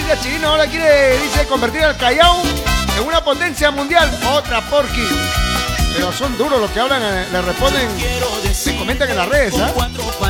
Alicia Chirino ahora quiere, dice, convertir al Callao en una potencia mundial. Otra porqui. Pero son duros los que hablan, le responden, se comentan en las redes, ¿ah?